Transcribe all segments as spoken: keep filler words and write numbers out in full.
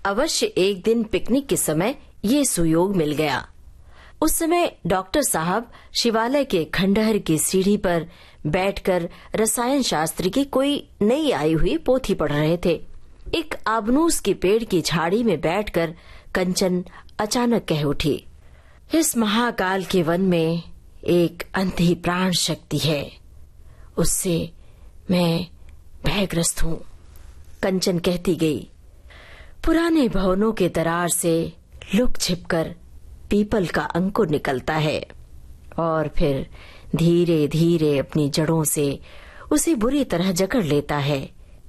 अवश्य एक दिन पिकनिक के समय ये सुयोग मिल गया। उस समय डॉक्टर साहब शिवालय के खंडहर की सीढ़ी पर बैठकर रसायन शास्त्र की कोई नई आई हुई पोथी पढ़ रहे थे। एक आबनूस के पेड़ की झाड़ी में बैठकर कंचन अचानक कह उठी, इस महाकाल के वन में एक अंधी प्राण शक्ति है, उससे मैं भयग्रस्त हूँ। कंचन कहती गई, पुराने भवनों के दरार से लुक छिपकर पीपल का अंकुर निकलता है और फिर धीरे धीरे अपनी जड़ों से उसे बुरी तरह जकड़ लेता है।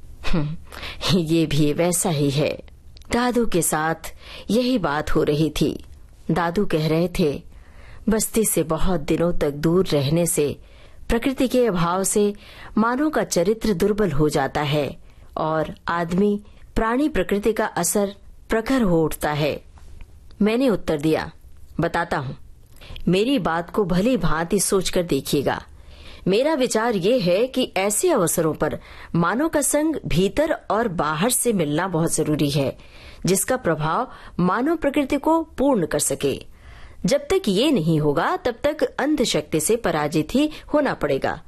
ये भी वैसा ही है। दादू के साथ यही बात हो रही थी। दादू कह रहे थे, बस्ती से बहुत दिनों तक दूर रहने से, प्रकृति के अभाव से मानव का चरित्र दुर्बल हो जाता है और आदमी प्राणी प्रकृति का असर प्रखर हो उठता है। मैंने उत्तर दिया, बताता हूँ, मेरी बात को भली भांति सोचकर देखिएगा। मेरा विचार ये है कि ऐसे अवसरों पर मानव का संग भीतर और बाहर से मिलना बहुत जरूरी है, जिसका प्रभाव मानव प्रकृति को पूर्ण कर सके। जब तक ये नहीं होगा तब तक अंध शक्ति से पराजित ही होना पड़ेगा।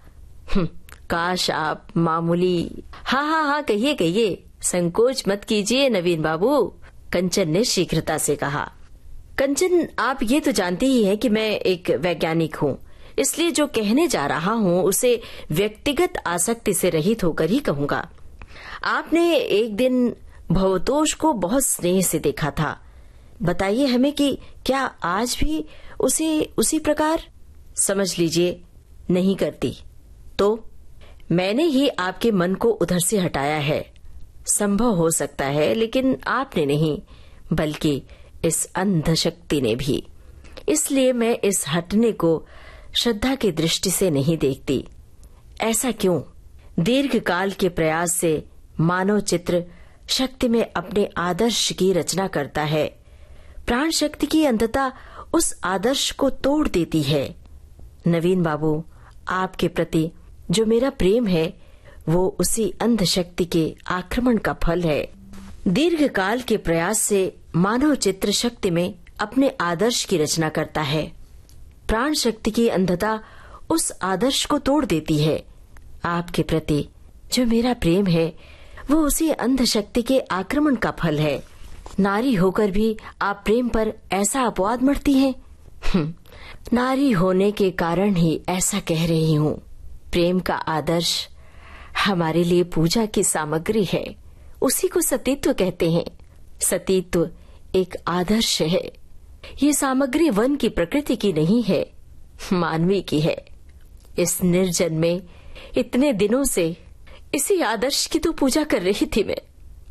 काश आप मामूली। हाँ हाँ हाँ कहिए कहिए, संकोच मत कीजिए नवीन बाबू, कंचन ने शीघ्रता से कहा। कंचन, आप ये तो जानती ही हैं कि मैं एक वैज्ञानिक हूँ, इसलिए जो कहने जा रहा हूँ उसे व्यक्तिगत आसक्ति से रहित होकर ही कहूँगा। आपने एक दिन भवतोष को बहुत स्नेह से देखा था। बताइए हमें कि क्या आज भी उसे उसी प्रकार? समझ लीजिए नहीं करती। तो मैंने ही आपके मन को उधर से हटाया है। संभव हो सकता है, लेकिन आपने नहीं, बल्कि इस अंध शक्ति ने भी। इसलिए मैं इस हटने को श्रद्धा की दृष्टि से नहीं देखती। ऐसा क्यों? दीर्घ काल के प्रयास से मानव चित्र शक्ति में अपने आदर्श की रचना करता है। प्राण शक्ति की अंधता उस आदर्श को तोड़ देती है। नवीन बाबू, आपके प्रति जो मेरा प्रेम है वो उसी अंध शक्ति के आक्रमण का फल है। दीर्घ काल के प्रयास से मानव चित्र शक्ति में अपने आदर्श की रचना करता है। प्राण शक्ति की अंधता उस आदर्श को तोड़ देती है। आपके प्रति जो मेरा प्रेम है वो उसी अंध शक्ति के आक्रमण का फल है। नारी होकर भी आप प्रेम पर ऐसा अपवाद मढ़ती हैं। नारी होने के कारण ही ऐसा कह रही हूँ। प्रेम का आदर्श हमारे लिए पूजा की सामग्री है, उसी को सतीत्व कहते हैं। सतीत्व एक आदर्श है। ये सामग्री वन की प्रकृति की नहीं है, मानवी की है। इस निर्जन में इतने दिनों से इसी आदर्श की तो पूजा कर रही थी मैं।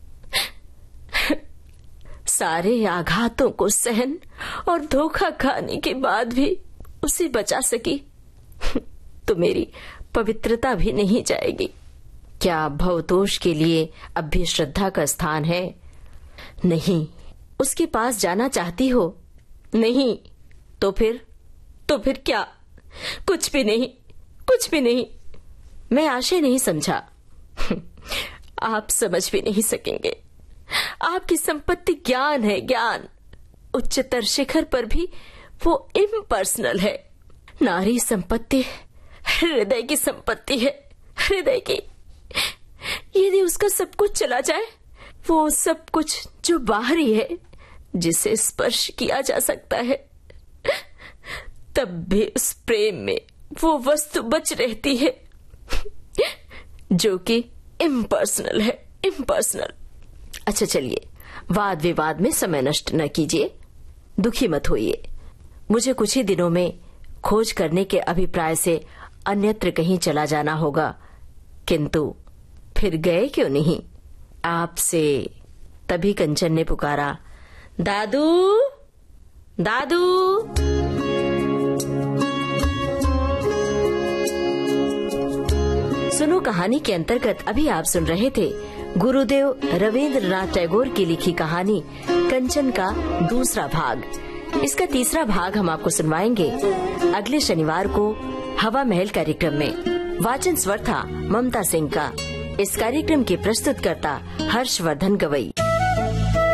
सारे आघातों को सहन और धोखा खाने के बाद भी उसे बचा सकी तो मेरी पवित्रता भी नहीं जाएगी। क्या भवतोष के लिए अब भी श्रद्धा का स्थान है? नहीं। उसके पास जाना चाहती हो? नहीं। तो फिर तो फिर क्या? कुछ भी नहीं, कुछ भी नहीं। मैं आशय नहीं समझा। आप समझ भी नहीं सकेंगे। आपकी संपत्ति ज्ञान है, ज्ञान। उच्चतर शिखर पर भी वो इम्पर्सनल है। नारी संपत्ति हृदय की संपत्ति है, हृदय की। यदि उसका सब कुछ चला जाए, वो सब कुछ जो बाहरी है, जिसे स्पर्श किया जा सकता है, तब भी उस प्रेम में वो वस्तु बच रहती है जो कि इम्पर्सनल है, इम्पर्सनल। अच्छा चलिए, वाद विवाद में समय नष्ट न कीजिए, दुखी मत होइए। मुझे कुछ ही दिनों में खोज करने के अभिप्राय से अन्यत्र कहीं चला जाना होगा, किंतु फिर गए क्यों नहीं आपसे? तभी कंचन ने पुकारा, दादू, दादू। सुनो कहानी के अंतर्गत अभी आप सुन रहे थे गुरुदेव रवींद्रनाथ टैगोर की लिखी कहानी कंचन का दूसरा भाग। इसका तीसरा भाग हम आपको सुनवाएंगे अगले शनिवार को हवा महल कार्यक्रम में। वाचन स्वर था ममता सिंह का। इस कार्यक्रम के प्रस्तुतकर्ता हर्षवर्धन गवई।